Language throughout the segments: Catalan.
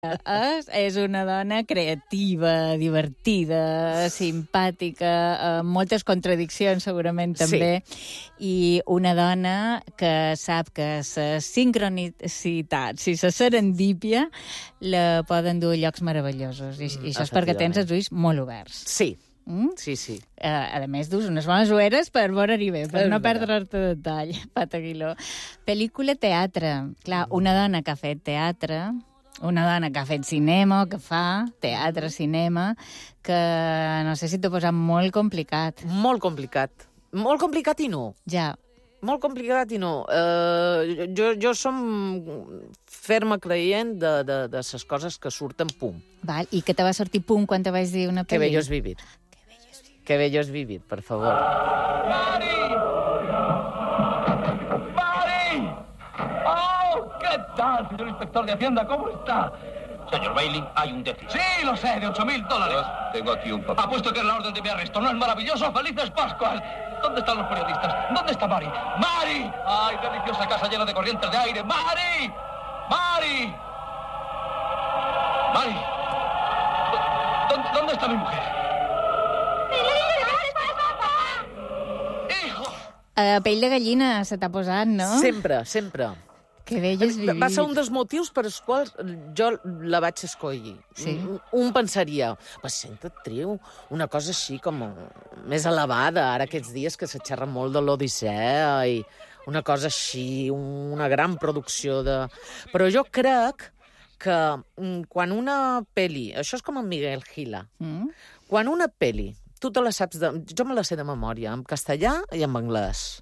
És una dona creativa, divertida, simpàtica, amb moltes contradiccions segurament també, i una dona que sap que la sincronicitat, si la serendípia, la poden dur a llocs meravellosos. I això és perquè tens els ulls molt oberts. Sí. Sí, sí. A més, dus unes bones ulleres per veure-hi bé, per no perdre-te detall, Pat Aguiló. Pel·lícula teatre. Clar, una dona que ha fet teatre, una dona que ha fet cinema, que fa teatre, cinema, que no sé si t'ho posat molt complicat. Molt complicat. Molt complicat i no. Ja. Molt complicat i no. Jo som ferma creient de les coses que surten pum. Val. I que te va sortir pum quan te vaig dir una pel·li? Que bello es vivir. Que bello es vivir, por favor. ¡Mari! ¡Mari! ¡Oh! ¿Qué tal, señor inspector de Hacienda? ¿Cómo está? Señor Bailey, hay un déficit. Sí, lo sé, de $8.000. Tengo aquí un papel. Apuesto que es la orden de mi arresto. ¿No es maravilloso? ¡Felices Pascuas! ¿Dónde están los periodistas? ¿Dónde está Mari? ¡Mari! ¡Ay, deliciosa casa llena de corrientes de aire! ¡Mari! ¡Mari! ¡Mari! ¿Dónde está mi mujer? Pell de gallina se t'ha posat, no? Sempre, sempre. Que bello és vivir. Va ser un dels motius per als quals jo la vaig escollir. Sí. Un pensaria, sent actriu, una cosa així com més elevada, ara aquests dies que se xerra molt de l'Odissea i una cosa així, una gran producció de... Però jo crec que quan una pel·li... Això és com en Miguel Gila. Quan una pel·li, tu te la saps... Jo me la sé de memòria, en castellà i en anglès.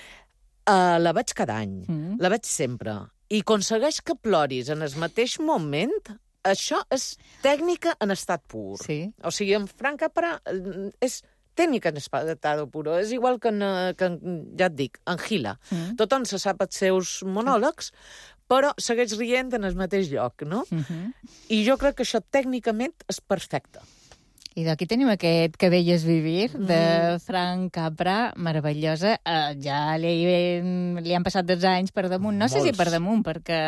La veig cada any, la veig sempre. I aconsegueix que ploris en el mateix moment, això és tècnica en estat pur. Sí. O sigui, en Frank Capra és tècnica en estat pur. És igual que, ja et dic, en Gila. Tothom se sap els seus monòlegs, però segueix rient en el mateix lloc, no? I jo crec que això tècnicament és perfecte. I d'aquí tenim aquest Que bello és vivir, de Frank Capra, meravellosa. Ja li han passat 12 anys per damunt. No sé si per damunt, perquè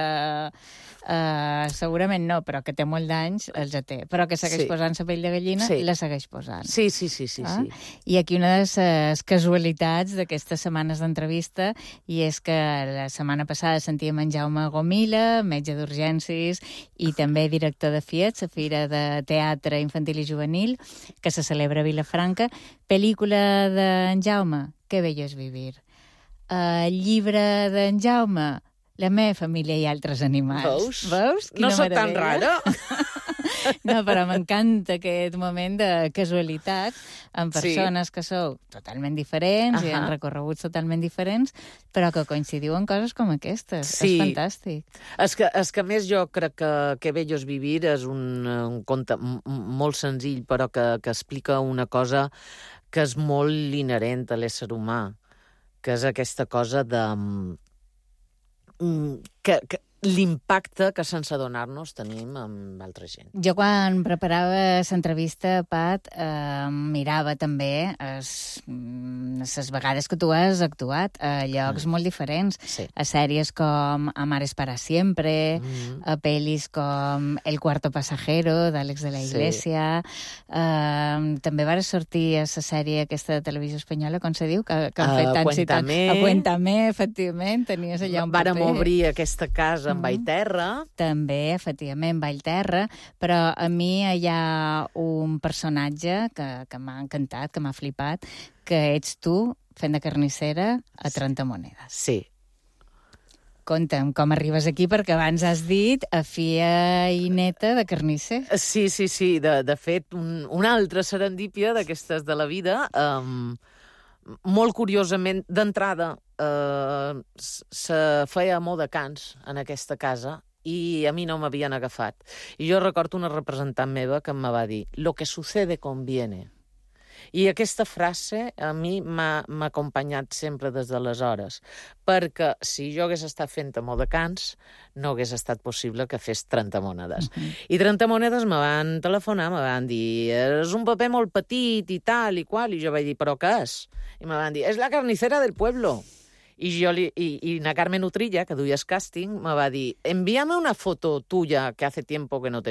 segurament no, però que té molt d'anys, els té. Però que segueix posant la pell de gallina, la segueix posant. Sí. I aquí una de les casualitats d'aquestes setmanes d'entrevista, i és que la setmana passada sentíem en Jaume Gomila, metge d'urgències i també director de FIET, la Fira de Teatre Infantil i Juvenil, que se celebra a Vilafranca. Pel·lícula d'en Jaume, Que bello és vivir. Llibre d'en Jaume, La meva família i altres animals. Veus? No sóc tan rara. No, però m'encanta aquest moment de casualitats amb persones que sou totalment diferents i en recorreguts totalment diferents, però que coincidiu en coses com aquestes. És fantàstic. És que més jo crec que bello és vivir és un conte molt senzill, però que explica una cosa que és molt inherent a l'ésser humà, que és aquesta cosa de... l'impacte que sense adonar-nos tenim amb altra gent. Jo quan preparava l'entrevista, Pat, mirava també les vegades que tu has actuat a llocs molt diferents, a sèries com Amar es para siempre, a pel·lis com El cuarto pasajero, d'Àlex de la Iglesia, també vas sortir a la sèrie aquesta de Televisió Espanyola, com se diu, que han fet tants i tants. A Cuéntame, efectivament, tenies allà un paper. Vàrem obrir aquesta casa en Vallterra. També, efectivament, Vallterra, però a mi hi ha un personatge que m'ha encantat, que m'ha flipat, que ets tu fent de carnissera a 30 monedes. Sí. Conta'm com arribes aquí, perquè abans has dit a filla i neta de carnisser. Sí. De fet, una altra serendípia d'aquestes de la vida, molt curiosament, d'entrada, se feia molt de cants en aquesta casa i a mi no m'havien agafat. I jo recordo una representant meva que em va dir «Lo que sucede conviene». I aquesta frase a mi m'ha acompanyat sempre des d'aleshores, perquè si jo hagués estat fent molt de cants, no hagués estat possible que fes 30 monedes. I 30 monedes me van telefonar, me van dir és un paper molt petit i tal i qual, i jo vaig dir però què és? I me van dir és la carnicera del pueblo. Y na Carmen Utrilla, que duia el càsting, me va dir envíame una foto tuya que hace tiempo que no te